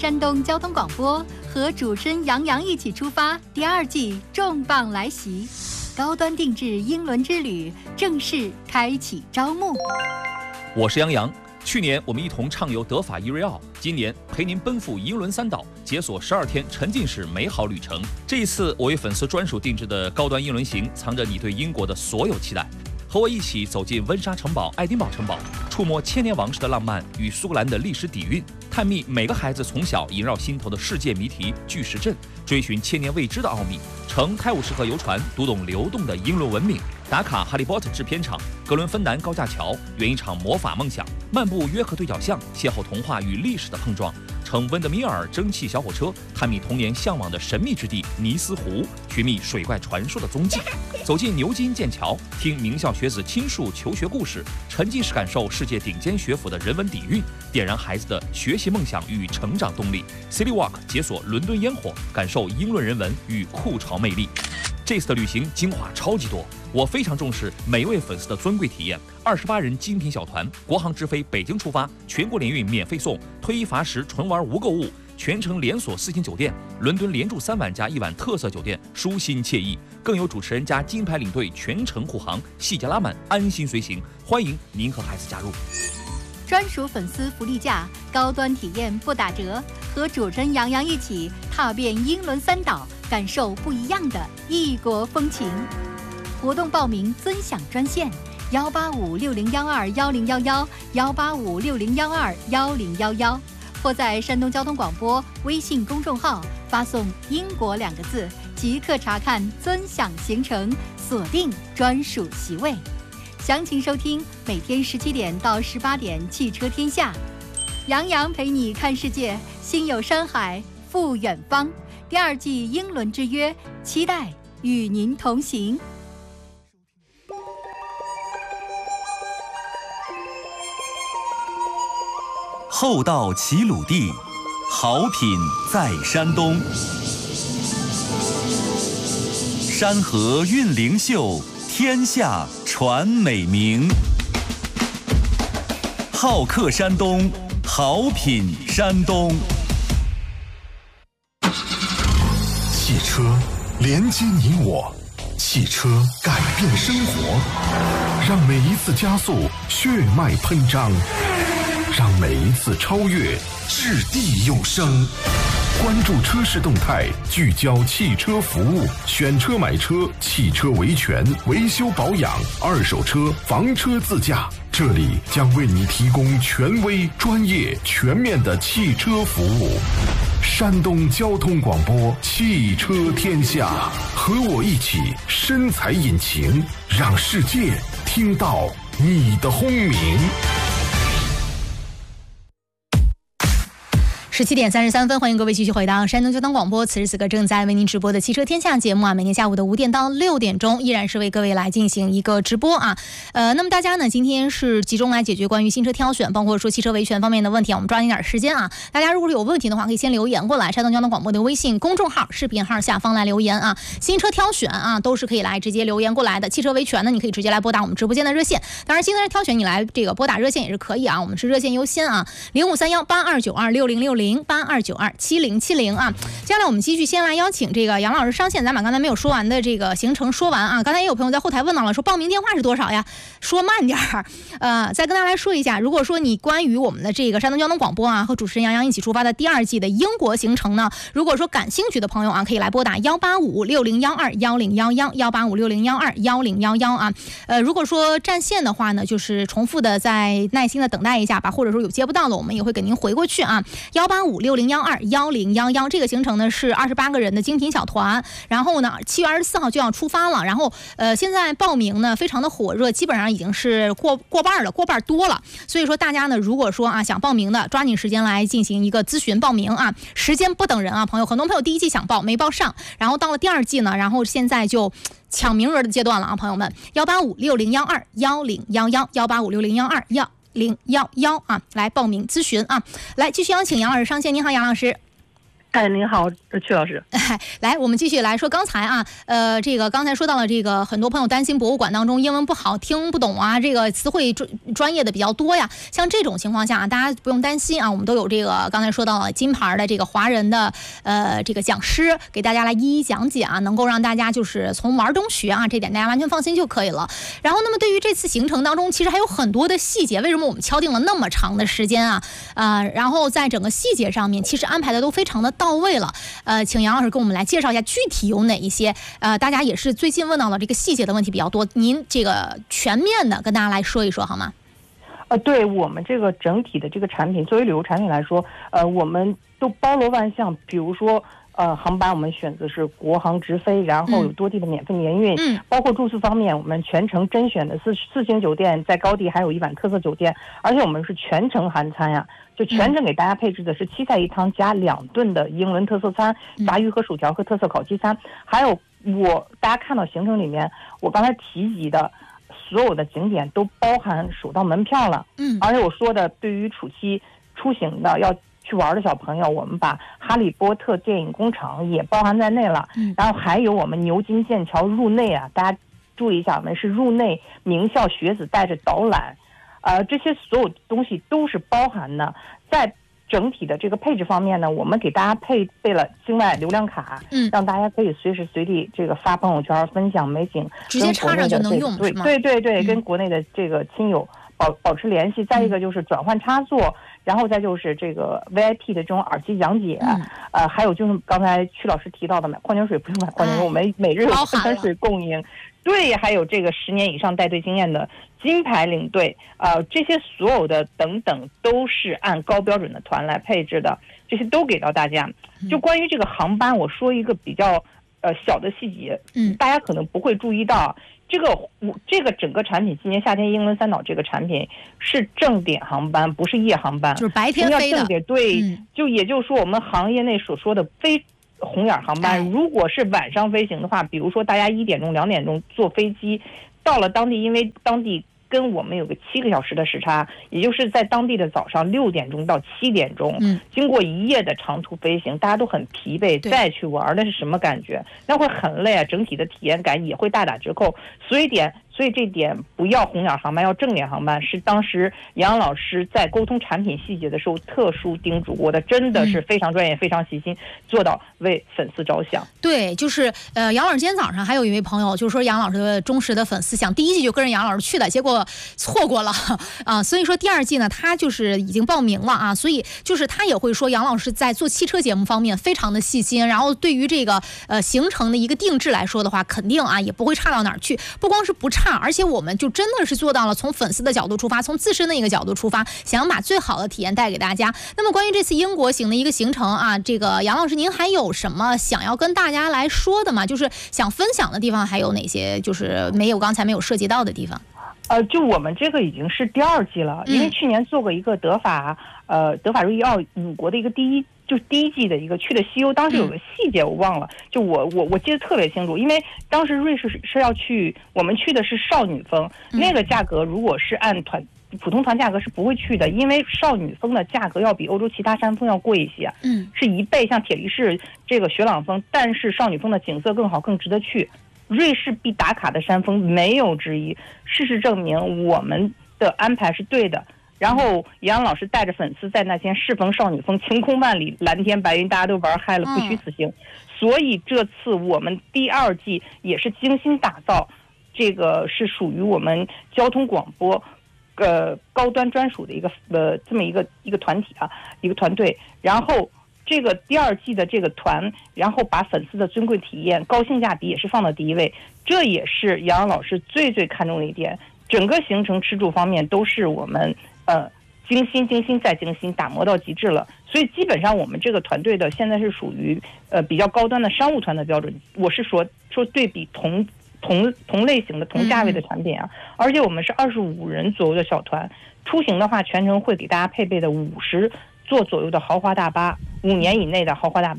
山东交通广播和主持人杨洋一起出发，第2季重磅来袭，高端定制英伦之旅正式开启招募。 我是杨洋，去年我们一同畅游德法伊瑞奥，今年陪您奔赴英伦3岛，解锁12天沉浸式美好旅程。这一次我为粉丝专属定制的高端英伦行，藏着你对英国的所有期待。和我一起走进温莎城堡、爱丁堡城堡，触摸千年王室的浪漫与苏格兰的历史底蕴，探秘每个孩子从小萦绕心头的世界谜题巨石阵，追寻千年未知的奥秘，乘泰晤士河游船读懂流动的英伦文明，打卡哈利波特制片厂、格伦芬兰高架桥，圆一场魔法梦想，漫步约克对角巷，邂逅童话与历史的碰撞，乘温德米尔蒸汽小火车，探秘童年向往的神秘之地尼斯湖，寻觅水怪传说的踪迹，走进牛津、剑桥，听名校学子倾述求学故事，沉浸式感受世界顶尖学府的人文底蕴，点燃孩子的学习梦想与成长动力。City Walk 解锁伦敦烟火，感受英伦人文与酷潮魅力。这次的旅行精华超级多，我非常重视每一位粉丝的尊贵体验。28人精品小团，国航直飞北京出发，全国联运免费送，推一罚10，纯玩无购物，全程连锁4星酒店，伦敦连住3晚加1晚特色酒店，舒心惬意，更有主持人加金牌领队全程护航，细节拉满，安心随行。欢迎您和孩子加入。 专属粉丝福利价，高端体验不打折，和主持人杨洋一起踏遍英伦3岛，感受不一样的异国风情。活动报名尊享专线18560121011，18560121011，或在山东交通广播微信公众号发送“英国”2个字，即刻查看尊享行程，锁定专属席位。详情收听每天17点到18点《汽车天下》，杨洋陪你看世界，心有山海赴远方。第2季英伦之约，期待与您同行。 厚道齐鲁地，好品在山东。山河韵灵秀，天下传美名。好客山东，好品山东。 汽车连接你我，汽车改变生活，让每一次加速血脉喷张，让每一次超越掷地有声。关注车市动态，聚焦汽车服务，选车买车，汽车维权、维修保养、二手车、房车自驾，这里将为你提供权威、专业、全面的汽车服务。山东交通广播汽车天下，和我一起深踩引擎，让世界听到你的轰鸣。 17点33分，欢迎各位继续回到山东交通广播。此时此刻正在为您直播的汽车天下节目啊，每天下午的5点到6点钟，依然是为各位来进行一个直播啊。那么大家呢，今天是集中来解决关于新车挑选，包括说汽车维权方面的问题，我们抓紧点时间啊。大家如果有问题的话，可以先留言过来，山东交通广播的微信公众号、视频号下方来留言啊。新车挑选啊，都是可以来直接留言过来的。汽车维权呢，你可以直接来拨打我们直播间的热线。当然，新车挑选你来这个拨打热线也是可以啊，我们是热线优先啊，0531826060，82927070啊。接下来我们继续先来邀请这个杨老师上线，咱把刚才没有说完的这个行程说完啊。刚才也有朋友在后台问到了，说报名电话是多少呀？说慢点儿，再跟大家来说一下，如果说你关于我们的这个山东交通广播啊和主持人杨洋一起出发的第2季的英国行程呢，如果说感兴趣的朋友啊，可以来拨打18560121011，18560121011啊。如果说占线的话呢，就是重复的再耐心的等待一下吧，或者说有接不到的，我们也会给您回过去啊。18560121011，这个行程呢是28个人的精品小团，然后呢7月24号就要出发了，然后现在报名呢非常的火热，基本上已经是过半了，过半多了，所以说大家呢如果说啊想报名的，抓紧时间来进行一个咨询报名啊，时间不等人啊，朋友，很多朋友第1季想报没报上，然后到了第2季呢，然后现在就抢名额的阶段了啊，朋友们，18560121011，18560121011啊，来报名咨询啊。来继续邀请杨老师上线。您好，杨老师。 您好，曲老师。 来，我们继续来说刚才啊，这个刚才说到了这个，很多朋友担心博物馆当中英文不好听不懂啊，这个词汇专业的比较多呀。像这种情况下，大家不用担心啊，我们都有这个刚才说到了金牌的这个华人的这个讲师给大家来一一讲解啊，能够让大家就是从玩中学啊，这点大家完全放心就可以了。然后，那么对于这次行程当中，其实还有很多的细节，为什么我们敲定了那么长的时间啊？然后在整个细节上面，其实安排的都非常的到位了。请杨老师跟我们来介绍一下具体有哪一些大家也是最近问到了这个细节的问题比较多，您这个全面的跟大家来说一说好吗？ 对我们这个整体的这个产品，作为旅游产品来说，我们都包罗万象，比如说。航班我们选择是国航直飞，然后有多地的免费联运，包括住宿方面，我们全程甄选的四星酒店，在高地还有一晚特色酒店，而且我们是全程含餐呀，就全程给大家配置的是7菜1汤加2顿的英伦特色餐，炸鱼和薯条和特色烤鸡餐，还有大家看到行程里面我刚才提及的所有的景点都包含首到门票了，而且我说的对于暑期出行的要去玩的小朋友，我们把哈利波特电影工厂也包含在内了，然后还有我们牛津剑桥入内啊，大家注意一下，我们是入内名校学子带着导览，这些所有东西都是包含的。在整体的这个配置方面呢，我们给大家配备了境外流量卡，让大家可以随时随地这个发朋友圈分享美景， 直接插上就能用， 是吗？对，跟国内的这个亲友保持联系。再一个就是转换插座，然后再就是这个 VIP 的这种耳机讲解，还有就是刚才曲老师提到的买矿泉水不用买矿泉水，我们每日有矿泉水供应。对，还有这个10年以上带队经验的金牌领队，这些所有的等等都是按高标准的团来配置的，这些都给到大家。就关于这个航班，我说一个比较小的细节，大家可能不会注意到。这个整个产品，今年夏天英伦三岛这个产品是正点航班，不是夜航班， 就是白天飞的。 正点，对，就也就是说我们行业内所说的非红眼航班，如果是晚上飞行的话，比如说大家1点钟、2点钟坐飞机到了当地，因为当地跟我们有个7个小时的时差，也就是在当地的早上6点钟到7点钟，经过1夜的长途飞行，大家都很疲惫，再去玩那是什么感觉？那会很累啊，整体的体验感也会大打折扣。所以这点不要红眼航班，要正点航班，是当时杨老师在沟通产品细节的时候特殊叮嘱过的，真的是非常专业、非常细心，做到为粉丝着想。 对，就是杨老师今天早上还有一位朋友，就是说杨老师的忠实的粉丝，想第1季就跟着杨老师去的，结果错过了啊，所以说第2季呢，他就是已经报名了啊，所以就是他也会说杨老师在做汽车节目方面非常的细心，然后对于这个行程的一个定制来说的话，肯定啊也不会差到哪儿去，不光是不差。而且我们就真的是做到了从粉丝的角度出发，从自身的一个角度出发，想把最好的体验带给大家。那么关于这次英国行的一个行程啊，这个杨老师您还有什么想要跟大家来说的吗？就是想分享的地方还有哪些，就是刚才没有涉及到的地方？ 就我们这个已经是第2季了，因为去年做过一个德法瑞意奥5国的一个第一季的一个去的西欧，当时有个细节我忘了，就我记得特别清楚，因为当时瑞士是要去，我们去的是少女峰，那个价格如果是按普通团价格是不会去的，因为少女峰的价格要比欧洲其他山峰要贵一些，是1倍，像铁力士这个雪朗峰，但是少女峰的景色更好，更值得去。瑞士必打卡的山峰没有之一，事实证明我们的安排是对的。然后杨老师带着粉丝在那天适逢少女峰，晴空万里，蓝天白云，大家都玩嗨了，不虚此行。所以这次我们第2季也是精心打造，这个是属于我们交通广播高端专属的一个这么一个团体啊，一个团队。然后这个第2季的这个团，然后把粉丝的尊贵体验、高性价比也是放到第1位，这也是杨老师最看重的一点。整个行程吃住方面都是我们精心再精心打磨到极致了，所以基本上我们这个团队的现在是属于比较高端的商务团的标准。我是说对比同类型的同价位的产品啊，而且我们是25人左右的小团，出行的话全程会给大家配备的50座左右的豪华大巴，5年以内的豪华大巴，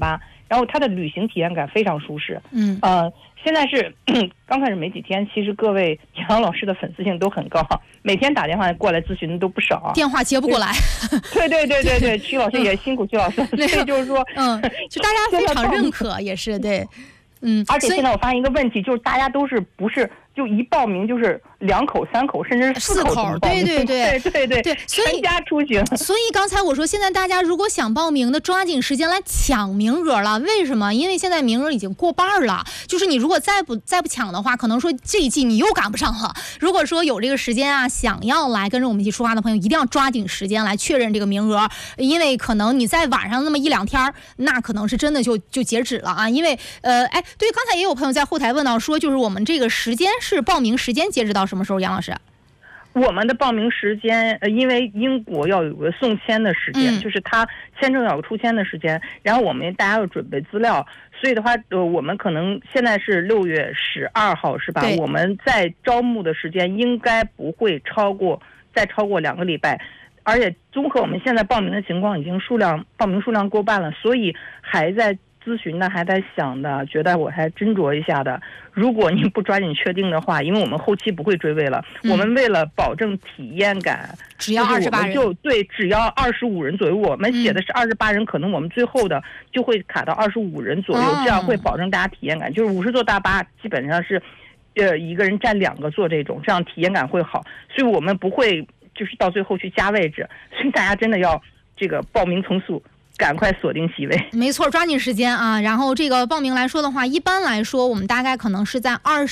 然后它的旅行体验感非常舒适。现在是刚开始没几天，其实各位杨老师的粉丝性都很高，每天打电话过来咨询的都不少， 电话接不过来。 对，曲老师也辛苦曲老师，所以就是说， 就大家非常认可，也是对。 而且现在我发现一个问题，就是大家都是不是就一报名就是2口、3口，甚至是4口，对，全家出行。 所以刚才我说，现在大家如果想报名的，抓紧时间来抢名额了。为什么？因为现在名额已经过半了，就是你如果再不抢的话，可能说这一季你又赶不上了。如果说有这个时间啊，想要来跟着我们一起出发的朋友，一定要抓紧时间来确认这个名额，因为可能你在晚上那么1-2天，那可能是真的就截止了啊。因为对，刚才也有朋友在后台问到说，就是我们这个时间是报名时间截止到什么时候？杨老师， 我们的报名时间，因为英国要有个送签的时间，就是他签证要有出签的时间，然后我们大家要准备资料，所以的话，我们可能现在是6月12号，是吧？我们在招募的时间应该不会再超过2个礼拜，而且综合我们现在报名的情况，已经报名数量过半了，所以还在咨询的，还在想的，觉得我还斟酌一下的。如果您不抓紧确定的话，因为我们后期不会追尾了，我们为了保证体验感， 只要28人， 只要25人左右。我们写的是28人，可能我们最后的就会卡到25人左右，这样会保证大家体验感。就是50座大巴基本上是，一个人占2个座这种，这样体验感会好。所以我们不会就是到最后去加位置，所以大家真的要这个报名从速。赶快锁定席位， 没错，抓紧时间啊！然后这个报名来说的话，一般来说我们大概可能是在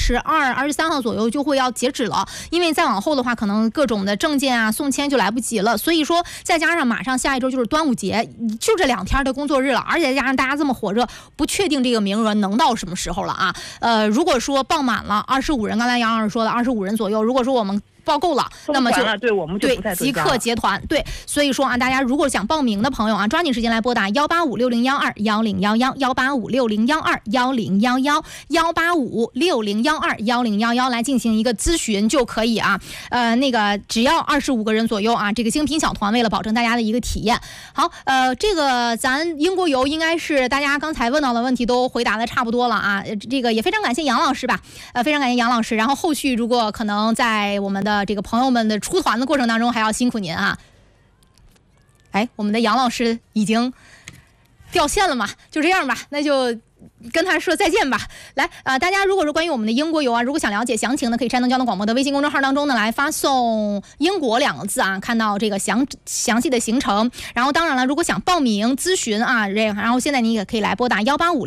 22、23号左右就会要截止了，因为再往后的话，可能各种的证件啊、送签就来不及了。所以说，再加上马上下一周就是端午节，就这2天的工作日了，而且再加上大家这么火热，不确定这个名额能到什么时候了啊？如果说报满了25人，刚才杨老师说的25人左右，如果说我们报够了，那么我们就不再即刻结团。对，所以说啊，大家如果想报名的朋友啊，抓紧时间来拨打18560121011，18560121011，18560121011来进行一个咨询就可以啊。那个只要25个人左右啊，这个精品小团为了保证大家的一个体验。好，这个咱英国游应该是大家刚才问到的问题都回答的差不多了啊。这个也非常感谢杨老师吧，非常感谢杨老师。然后后续如果可能在我们的这个朋友们的出团的过程当中，还要辛苦您啊。我们的杨老师已经掉线了嘛，就这样吧，那就跟他说再见吧。来，大家如果是关于我们的英国游啊，如果想了解详情呢，可以山东交通广播的微信公众号当中呢来发送英国2个字啊，看到这个详细的行程。然后当然了，如果想报名咨询啊，然后现在你也可以来拨打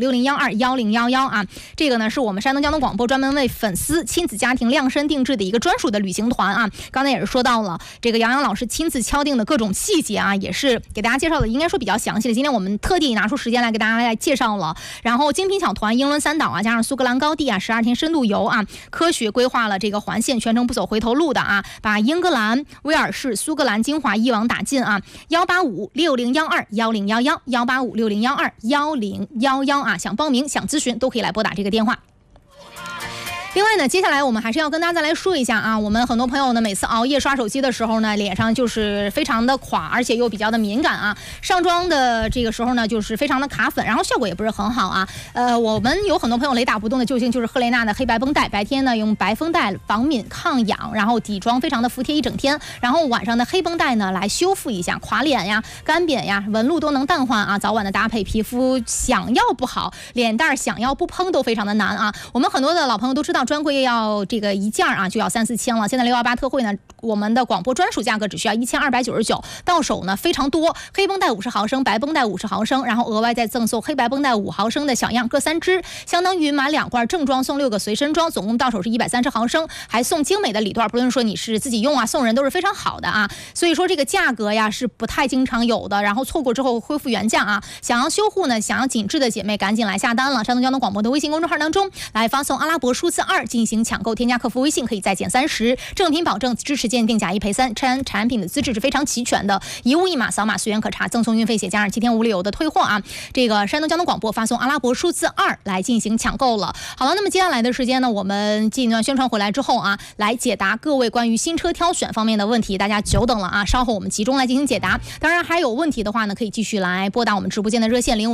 18560121011啊。这个呢是我们山东交通广播专门为粉丝亲子家庭量身定制的一个专属的旅行团啊。刚才也是说到了这个杨老师亲自敲定的各种细节啊，也是给大家介绍的应该说比较详细的。今天我们特地拿出时间来给大家来介绍了。然后精品小团英伦3岛啊，加上苏格兰高地啊，12天深度游啊，科学规划了这个环线，全程不走回头路的啊，把英格兰、威尔士、苏格兰精华一网打尽啊。18560121011，18560121011啊，想报名想咨询都可以来拨打这个电话。另外呢，接下来我们还是要跟大家再来说一下啊，我们很多朋友呢每次熬夜刷手机的时候呢，脸上就是非常的垮，而且又比较的敏感啊，上妆的这个时候呢就是非常的卡粉，然后效果也不是很好啊。我们有很多朋友雷打不动的救星就是赫雷娜的黑白绷带，白天呢用白绷带防敏抗痒，然后底妆非常的服帖一整天，然后晚上的黑绷带呢来修复一下垮脸呀、干瘪呀、纹路都能淡化啊，早晚的搭配，皮肤想要不好，脸蛋想要不嘭都非常的难啊。我们很多的老朋友都知道专柜要这个一件啊就要3-4千了，现在618特惠呢，我们的广播专属价格只需要1299，到手呢非常多，黑绷带50毫升，白绷带50毫升，然后额外再赠送黑白绷带5毫升的小样各3支，相当于买2罐正装送6个随身装，总共到手是130毫升，还送精美的礼段，不论说你是自己用啊送人都是非常好的啊。所以说这个价格呀是不太经常有的，然后错过之后恢复原价啊。想要修护呢，想要紧致的姐妹赶紧来下单了，山东交通广播的微信公众号当中来发送阿拉伯数字2 2进行抢购，添加客服微信可以再减30，正品保证，支持鉴定，假一赔3，产品的资质是非常齐全的，一物一码，扫码随缘可查，赠送运费险，加上7天无理由的退货啊！这个山东交通广播发送阿拉伯数字2来进行抢购了。好了，那么接下来的时间呢，我们进一段宣传回来之后啊，来解答各位关于新车挑选方面的问题，大家久等了啊，稍后我们集中来进行解答。当然还有问题的话呢，可以继续来拨打我们直播间的热线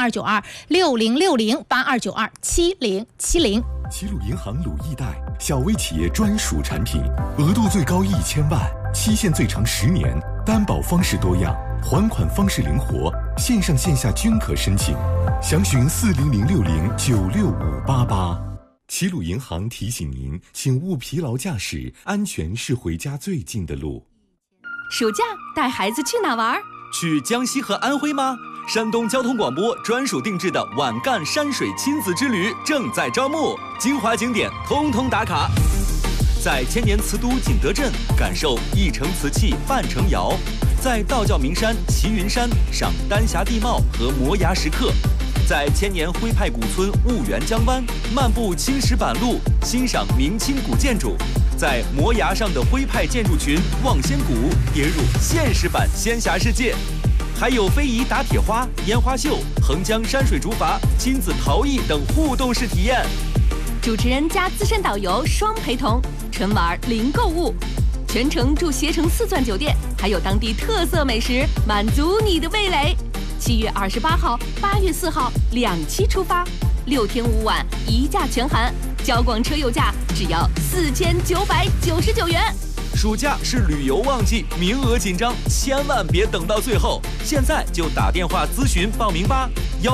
0531826060，82927070。 齐鲁银行鲁易贷，小微企业专属产品，额度最高1000万，期限最长10年，担保方式多样，还款方式灵活，线上线下均可申请，详询4006096588。齐鲁银行提醒您，请勿疲劳驾驶，安全是回家最近的路。 暑假带孩子去哪玩？ 去江西和安徽吗？山东交通广播专属定制的晚干山水亲子之旅正在招募，精华景点通通打卡。在千年瓷都景德镇感受一城瓷器半城窑，在道教名山齐云山赏丹霞地貌和摩崖石刻，在千年徽派古村婺源江湾漫步青石板路，欣赏明清古建筑，在摩崖上的徽派建筑群望仙谷跌入现实版仙侠世界。还有非遗打铁花、烟花秀、横江山水竹筏、亲子陶艺等互动式体验。 主持人加资深导游双陪同，纯玩零购物，全程住携程4钻酒店，还有当地特色美食，满足你的味蕾。7月28号、8月4号2期出发，6天5晚1价全含，交广车友价只要4999元。 暑假是旅游旺季，名额紧张，千万别等到最后，现在就打电话咨询报名吧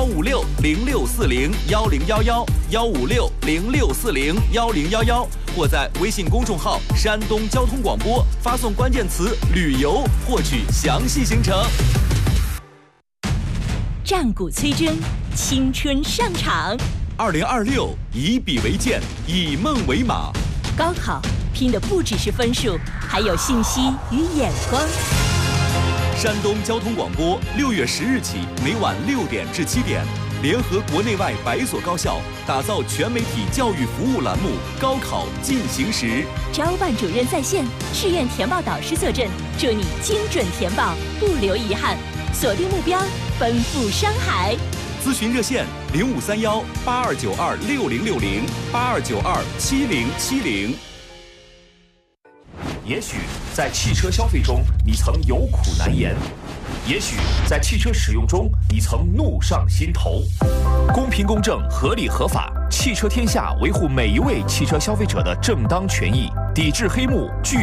，15606401011，15606401011，或在微信公众号山东交通广播发送关键词旅游获取详细行程。 战鼓催征，青春上场。 2026，以笔为剑，以梦为马。 高考拼的不只是分数，还有信息与眼光。 山东交通广播6月10日起，每晚6点至7点，联合国内外100所高校，打造全媒体教育服务栏目《高考进行时》。 招办主任在线，志愿填报导师坐镇，祝你精准填报，不留遗憾，锁定目标，奔赴山海。 咨询热线0531-8292-6060，8292-7070。 也许在汽车消费中，你曾有苦难言；也许在汽车使用中，你曾怒上心头。公平公正、合理合法，汽车天下维护每一位汽车消费者的正当权益，抵制黑幕，拒